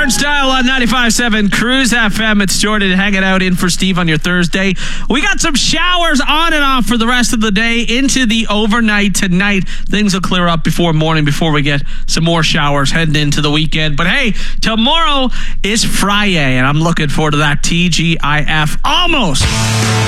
Style on 95.7 Cruise FM. It's Jordan hanging out in for Steve on your Thursday. We got some showers on and off for the rest of the day into the overnight tonight. Things will clear up before morning before we get some more showers heading into the weekend. But hey, tomorrow is Friday, and I'm looking forward to that TGIF almost